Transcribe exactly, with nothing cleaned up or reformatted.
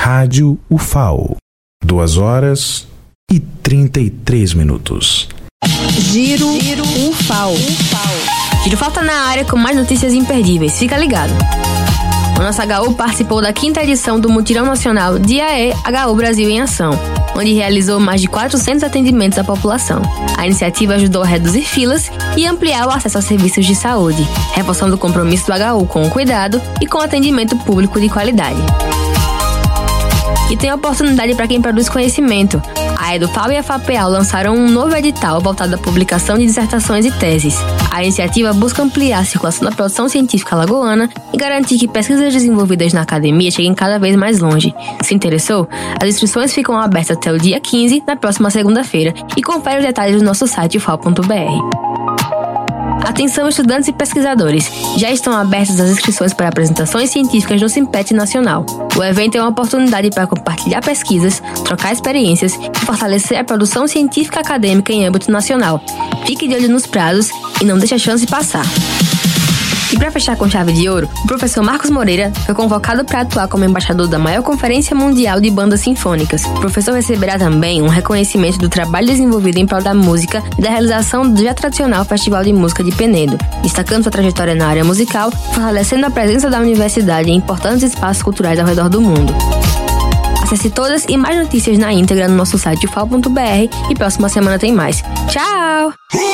Rádio U F A O. Duas horas e trinta e três minutos. Giro U F A O. Giro Falta na área com mais notícias imperdíveis. Fica ligado. O nosso H U participou da quinta edição do Mutirão Nacional Dia E H U Brasil em Ação, onde realizou mais de quatrocentos atendimentos à população. A iniciativa ajudou a reduzir filas e ampliar o acesso a serviços de saúde, reforçando o compromisso do H U com o cuidado e com o atendimento público de qualidade. E tem oportunidade para quem produz conhecimento. A EduFal e a FAPEAL lançaram um novo edital voltado à publicação de dissertações e teses. A iniciativa busca ampliar a circulação da produção científica alagoana e garantir que pesquisas desenvolvidas na academia cheguem cada vez mais longe. Se interessou? As inscrições ficam abertas até o dia quinze, na próxima segunda-feira, e confere os detalhes no nosso site u f a o ponto b r. Atenção, estudantes e pesquisadores! Já estão abertas as inscrições para apresentações científicas no Simpet Nacional. O evento é uma oportunidade para compartilhar pesquisas, trocar experiências e fortalecer a produção científica acadêmica em âmbito nacional. Fique de olho nos prazos e não deixe a chance passar. E para fechar com chave de ouro, o professor Marcos Moreira foi convocado para atuar como embaixador da maior conferência mundial de bandas sinfônicas. O professor receberá também um reconhecimento do trabalho desenvolvido em prol da música e da realização do já tradicional Festival de Música de Penedo, destacando sua trajetória na área musical, fortalecendo a presença da universidade em importantes espaços culturais ao redor do mundo. Acesse todas e mais notícias na íntegra no nosso site u f a o ponto b r e próxima semana tem mais. Tchau!